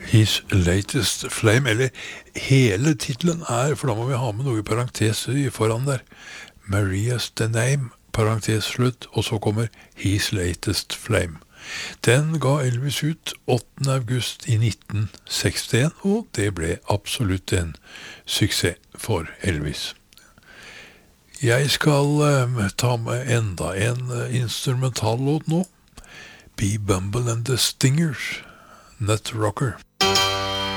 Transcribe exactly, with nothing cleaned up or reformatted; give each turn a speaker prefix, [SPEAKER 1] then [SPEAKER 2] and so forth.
[SPEAKER 1] His Latest Flame, eller hele titlen er, for da må vi ha med noe i parentes i foran der, Maria's the Name, parentes slutt, og så kommer His Latest Flame. Den ga Elvis ut åttende august i nitten sekstien, og det ble absolutt en suksess for Elvis. Jeg skal uh, ta med enda en uh, instrumentallåt nå, Be Bumble and the Stingers, Nut Rocker.